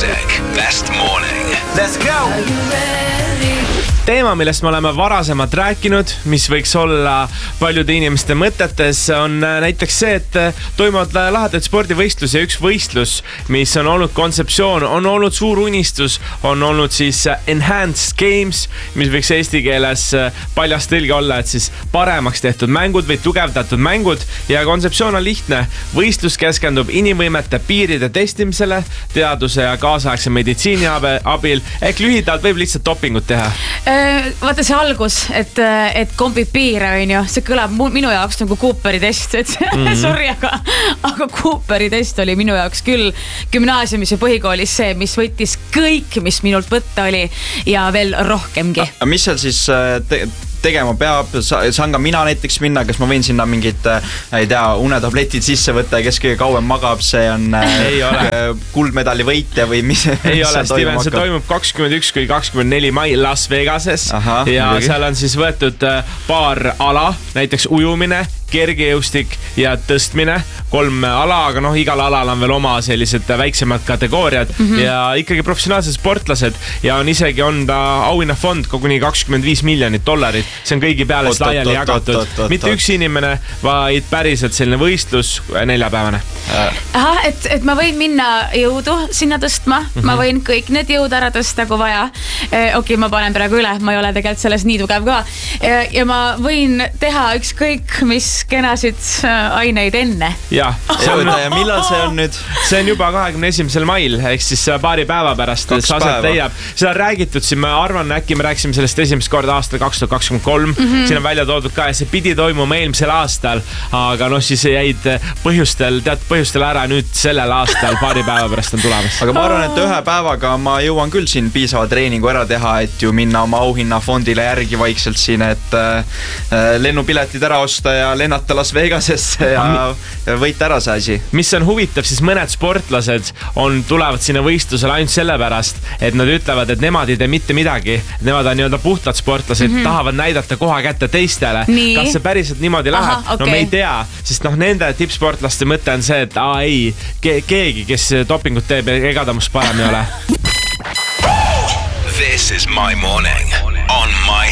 Kuusek, Best Morning. Let's go! Teema, millest me oleme varasemalt rääkinud, mis võiks olla paljude inimeste mõtetes, on näiteks see, et toimuvad lahedad spordivõistlus ja üks võistlus, mis on olnud kontseptsioon, on olnud suur unistus, on olnud siis Enhanced Games, mis võiks eesti keeles paljas tõlge olla, et siis paremaks tehtud mängud või tugevdatud mängud ja kontseptsioon on lihtne. Võistlus keskendub inimvõimete piiride testimisele, teaduse ja kaasaegse meditsiini abil, ehk lühidalt võib lihtsalt dopingut teha. Vaata see algus, et kombib piire, on ju, see kõlab minu jaoks nagu Cooperi test, et sorry, aga Cooperi test oli minu jaoks küll gümnaasiumis ja põhikoolis see, mis võttis kõik, mis minult võtta oli ja veel rohkemgi. Mis seal siis tegema peab, saan ka mina näiteks minna, kas ma võin sinna mingid, ei tea, unetabletid sisse võtta ja kes kõige kauem magab, see on kuldmedali võitja või mis? Ei ole, Steven, see toimub 21–24 mai Las Vegases. Ja seal on siis võetud paar ala, näiteks ujumine, kergejõustik ja tõstmine, 3 ala, aga igal alal on veel oma sellised väiksemad kategooriad ja ikkagi professionaalsed sportlased ja on isegi ta auhinnafond koguni $25 miljonit. See on kõigi peale laiali jagatud. Mitte üks inimene, vaid päriselt selline võistlus 4-päevane. Et ma võin minna jõudu sinna tõstma, ma võin kõik need jõud ära tõsta, kui vaja. Okei, ma panen praegu üle, ma ei ole tegelikult selles nii tugev ka. Ja ma võin teha ükskõik, mis kenasid aineid enne. Ja millal see on nüüd? See on juba 21. mail, ehk siis paari päeva pärast aset leiab. Seda on räägitud siin, ma arvan, äkki me rääksime sellest esimest korda aastal 2023. Siin on välja toodud ka, ja see pidi toimuma eelmisel aastal, aga siis jäid põhjustel ära nüüd sellel aastal, paari päeva pärast on tulemas. Aga ma arvan, et ühe päevaga ma jõuan küll siin piisava treeningu ära teha, et ju minna oma auhinnafondile järgi vaikselt siin, et lennupiletid ära osta ja lennata Las Vegasesse ja võita ära see asi. Mis on huvitav, siis mõned sportlased tulevad sinna võistlusele ainult sellepärast, et nad ütlevad, et nemad ei tee mitte midagi. Nemad on nii-öelda puhtad sportlased, tahavad näidata koha kätte teistele. Kas see päriselt niimoodi läheb? No me ei tea, sest nende tippsportlaste mõte on see, et keegi, kes dopingut teeb, ega ta must parem ei ole. This is my morning on my